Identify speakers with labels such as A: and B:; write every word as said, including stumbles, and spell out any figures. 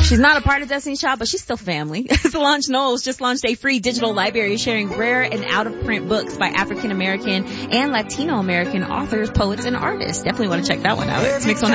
A: She's not a part of Destiny's Child, but she's still family. Solange Knowles just launched a free digital library sharing rare and out-of-print books by African American and Latino American authors, poets, and artists. Definitely want to check that one out. It's Mix one hundred.